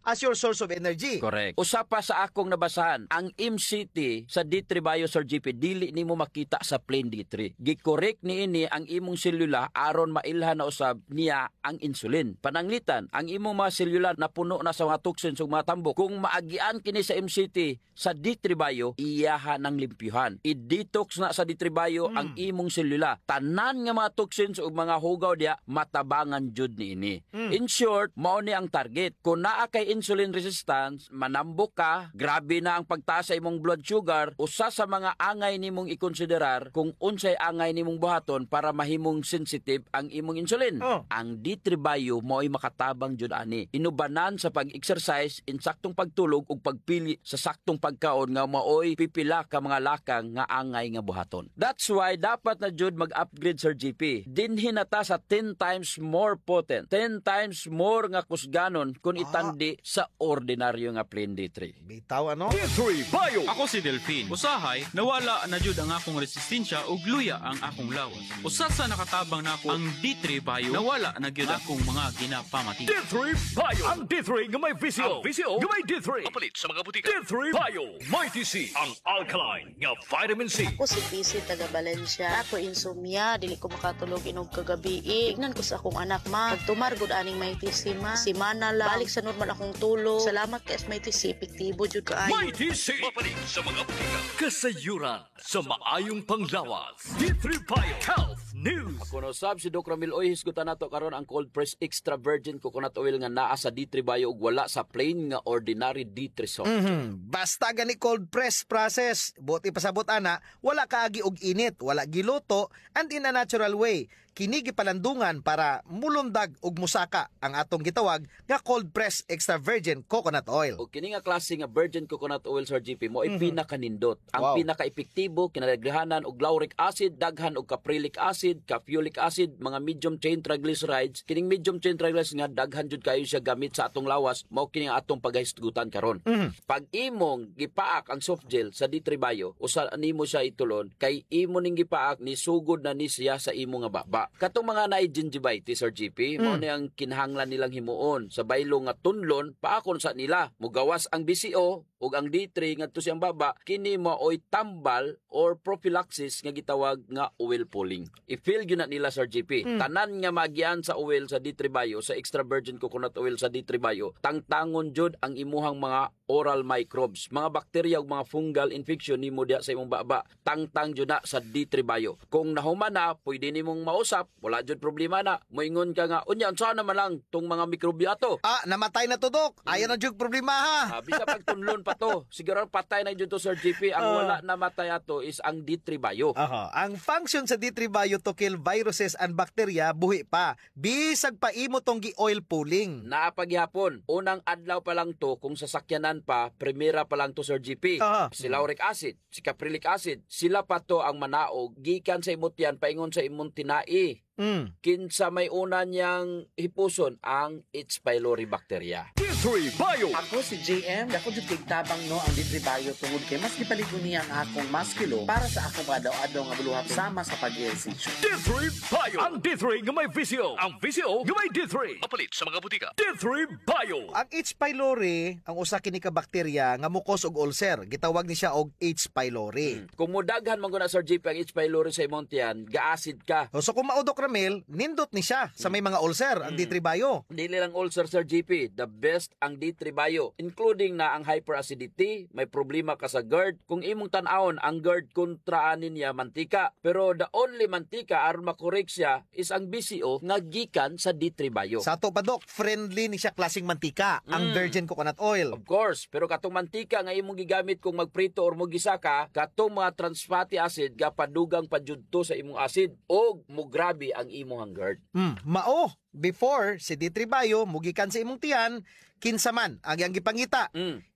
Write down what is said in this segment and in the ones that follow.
as your source of energy. Correct. Usa pa sa akong nabasahan, ang MCT sa D3 Bio, Sir GP, dili nimo makita sa plain D3. Gi-correct niini ang imong selula aron mailhan na usab niya ang insulin. Pananglitan, ang imong mga selula na puno na sa mga toxins ug mga tambok, kung maagian kini sa MCT sa D3 Bio, iyaha ng limpyuhan. I-detox na sa D3 Bio ang imong selula. Tanan nga mga toxins ug mga hugaw diya matabangan jud niini. In short, mao ni ang target. Kung naa kay insulin resistance, manambok ka, grabe na ang pagtaas sa imong blood sugar, usa sa mga angay nimong ikonsiderar kung unsay angay nimong buhaton para mahimong sensitive ang imong insulin. Ang D3 Bio mo'y makatabang jud ani. Inubanan sa pag-exercise, insaktong pagtulog ug pagpili sa saktong pagkaon nga maoy pipila ka mga lakang nga angay nga buhaton. That's why dapat na jud mag-upgrade, Sir GP. Dinhi na ta sa 10 times more potent, 10 times more nga kusganon kung itandi sa ordinaryo nga plain D3. Bitaw ano? D3 Bio. Ako si Delphine. Usahay, nawala na jud ang akong resistensya ug luya ang akong lawas. Usa sa nakatabang nako ang D3 Bio, nawala na gyud akong mga ginapamati. D3 Bio. Ang D3 nga may visio. Ang visio nga may D3. Kapalit sa mga butika. D3 Bio. Mighty C. Ang alkaline nga vitamin C. Ako si PC taga Valencia. Ako insomnia, dili ko makatulog inog kagabi. Ignan ko sa akong anak, ma. Pagtumar gud aning may TC, ma. Si Mana lang. Balik sa normal akong tulog. Salamat kay may TC, epektibo jud kaayo. Mighty C. Mapalit sa mga butika. Kasayuran sa maayong panglawas. D3 Bio. Health News. Kuno sab si Doc Ramil, oy hisgutan nato karon ang cold press extra virgin coconut oil nga naa sa D3 Bio ug wala sa plain nga ordinary D3 soft. Basta gani cold press process, buti pasabot ana, wala kaagi og init, wala giluto, and in a natural way. Kini gipalandungan para mulundag og musaka ang atong gitawag nga cold press extra virgin coconut oil. O kini nga klase nga virgin coconut oil, Sir GP, mo ay pinakanindot. Ang pinaka-epektibo, kinadaghanan og lauric acid, daghan og caprylic acid, caffeolic acid, mga medium chain triglycerides. Kining medium chain triglycerides nga daghan jud kayo siya gamit sa atong lawas, mao kini nga atong paghisgutan karon. Pag imong gipaak ang soft gel sa D3 Bio, usa nimo siya itulon kay imo ning gipaak ni sugod na ni siya sa imo nga baba. Katong mga naay gingivitis, Sir GP, mao ni ang kinahanglan nilang himuon sa baylo nga tunlon paakon sa nila. Mugawas ang BCO ug ang D3 ngadto siyang baba, kini maoy tambal or prophylaxis nga gitawag nga oil pulling. I-feel gyud na nila, Sir GP. Tanan nga magian sa oil sa D3 Bio, sa extra virgin coconut oil sa D3 Bio, tangtangon jud ang imuhang mga oral microbes, mga bakterya ug mga fungal infection nimo diha sa imong baba. Tangtang jud na sa D3 Bio. Kung nahuman na, pwede nimong mausap, wala jud problema na. Moingon ka nga, unya unsa naman lang tong mga mikrobyo ato? Namatay na to, Dok. Ayan na jug problema ha. Bisa pagtunlon pa to. Siguro patay na jud to, Sir GP. Ang wala na matay ato is ang D3 Bio. Ang function sa D3 Bio to kill viruses and bacteria buhi pa. Bisag pa imo tong gi-oil pulling. Napaghapon, unang adlaw pa lang to, kung sasakyanan pa, primera pa lang to, Sir GP. Si lauric acid, si caprylic acid, sila pa to ang manaog, gikan sa imot yan, paingon sa imong tinai. Kinsa may una niyang hipuson ang H. pylori bacteria. D3 Bio. Ako si JM, ako jud tigtabang no ang D3 Bio tungod kay mas gipaligon niya ang akong maskilo para sa akong adlaw-adlaw nga buluhat sama sa pag-ehersisyo. D3 Bio. Ang D3 nga may visio. Ang visio nga may D3. Kapalit sa mga butika. D3 Bio. Ang H. pylori, ang usa kini ka bakterya nga mukos og ulcer. Gitawag ni siya og H. pylori. Kung mudaghan man guna, Sir GP, ang H. pylori sa imong tiyan, ga-acid ka. So kung maudok Ramil, nindot ni siya sa may mga ulcer, ang D3 Bio. Dili lang ulcer, Sir GP. The best ang D3 Bio, including na ang hyperacidity, may problema ka sa GERD. Kung imong tan-awon, ang GERD kontraanin niya mantika. Pero the only mantika aron makorek siya is ang BCO nga gikan sa D3 Bio. Sa ato pa, Dok, friendly ni siya klaseng mantika, ang virgin coconut oil. Of course, pero katong mantika nga imong gigamit kung magprito or mogisaka, katong mga trans fatty acid gapadugang padjudto sa imong acid o mugrabe ang imong GERD. Mao, before si D3 Bio mugikan sa imong tiyan, kinsa man ang iyang gipangita.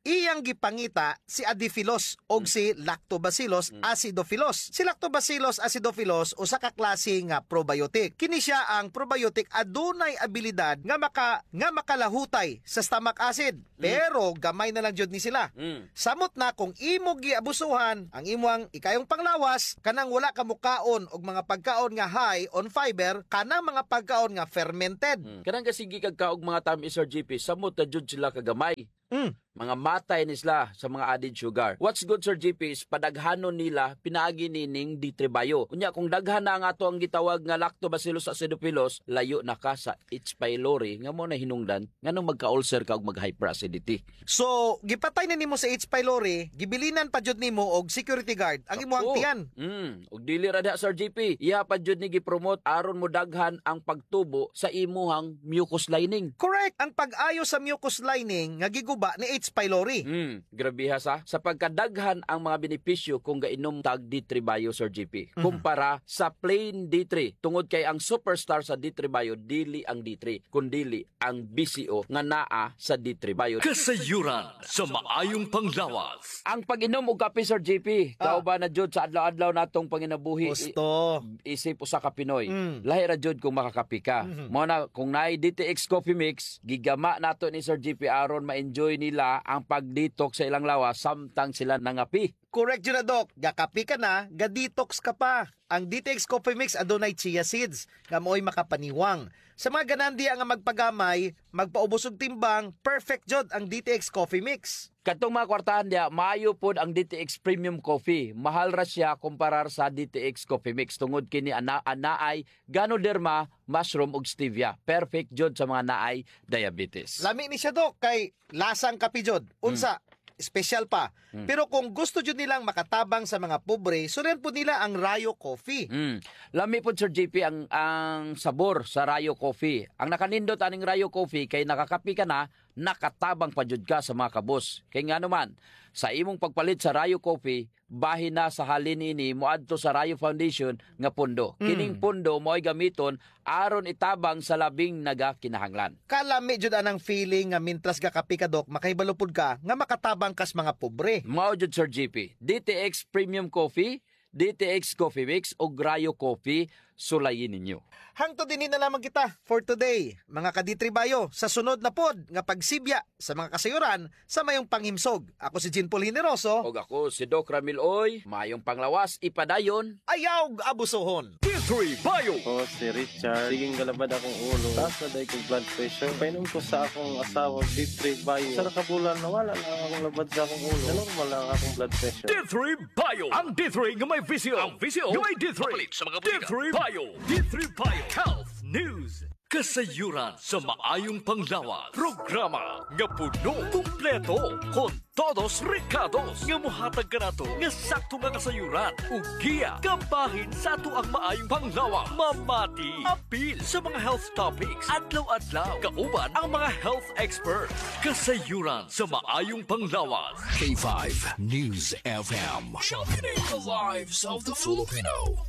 iyang gipangita si Adiphilus o si Lactobacillus acidophilus. Si Lactobacillus acidophilus usa ka klase nga probiotic. Kini siya ang probiotic adunay abilidad nga makalahutay sa stomach acid. Pero gamay na lang jud ni sila. Samot na kung imo giabusuhan ang imong ikayong panglawas kanang wala ka mukaon og mga pagkaon nga high on fiber kanang mga pagkaon nga fermented. Kanang kasigi kagkaog mga tami Sir GP, samot na jud sila kagamay. Mga matay ni sila sa mga added sugar. What's good Sir GP is padaghanon nila pinaagi nining D3 Bio. Unya kung daghan na nga ato ang gitawag nga Lactobacillus acidophilus, layo na ka sa H. pylori nga mo na hinungdan nganong magka-ulcer ka og mag-hyperacidity. So, gipatay na nimo sa H. pylori, gibilinan pa jud nimo og security guard ang imong tiyan. Og dili ra diha Sir GP, iya pa jud ni gi-promote aron mo daghan ang pagtubo sa imuhang mucus lining. Correct. Ang pag-ayo sa mucus lining nga giguba ni H. pylori. Grabe ha sa pagkadaghan ang mga benepisyo kung gainom tag D3 Bio Sir GP kumpara sa plain D3. Tungod kay ang superstar sa D3 Bio dili ang D3 kundili ang BCO nga naa sa D3 Bio. Kasayuran sa maayong panglawas. Ang pag-inom og kape Sir GP, kauban na jud sa adlaw-adlaw natong panginabuhi. Gusto. Isip usa ka Pinoy. Lahi ra jud kung makakapi ka. Mo na kung naay DTX Coffee Mix, gigama nato ni Sir GP aron ma-enjoy nila ang pag-detox sa ilang lawas samtang sila nangapi. Correct yun na, Doc. Gakapi ka na, ga-detox ka pa. Ang DTX Coffee Mix adunay chia seeds nga mo'y makapaniwang. Sa mga ganandi nga magpagamay, magpaubos og timbang, perfect jud ang DTX Coffee Mix. Katong mga kwartahan diya, maayo pod ang DTX Premium Coffee. Mahal ra siya kumparar sa DTX Coffee Mix tungod kini anaay Ganoderma, mushroom ug stevia. Perfect jud sa mga naay diabetes. Lami ni siya, Doc, kay lasang kapi jud. Unsa? Special pa. Pero kung gusto jud nilang makatabang sa mga pobre, sulen po nila ang Rayo Coffee. Lami po Sir JP ang sabor sa Rayo Coffee. Ang nakanindot aning Rayo Coffee kay nakakapi ka na, nakatabang pa jud ka sa mga kabos. Kay nga naman, sa imong pagpalit sa Rayo Coffee, bahin na sa halin ini moadto sa Rayo Foundation nga pundo. Kining pundo mo'y gamiton aron itabang sa labing nagakinahanglan. Kalami jud anang feeling nga mintras gakapi ka, Doc, makahibalupod ka nga makatabang kas mga pobre. Mao jud Sir JP, DTX Premium Coffee, DTX Coffee Mix o Rayo Coffee, sulayin ninyo. Hangtod din na lamang kita for today. Mga ka-D3 Bio, sa sunod na pod nga pagsibya sa mga kasayuran sa mayong panghimsog. Ako si Jean Paul Generoso. O ako si Doc Ramil Oy, mayong panglawas, ipadayon. Ayaw abusohon. D3 Bio. Ako si Richard. Siging galabad akong ulo. Taas na dahil kong blood pressure. Painom ko sa akong asawang D3 Bio. Sa nakabulan na wala lang akong labad sa akong ulo. Normal lang akong blood pressure. D3 Bio. Ang D3 nga may visio. Ang visio nga may D3. Sa mga D3 Bio. D3 Bio. Health News. Kasayuran sa maayong panglawas. Programa nga puno, kumpleto, con todos recados nga muhatag ka nato nga sakto nga kasayuran ug giya kabahin sa ato ang maayong panglawas. Mamati, apil sa mga health topics, adlaw-adlaw, kauban ang mga health expert. Kasayuran sa maayong panglawas. K5 News FM. Championing the lives of the Filipino.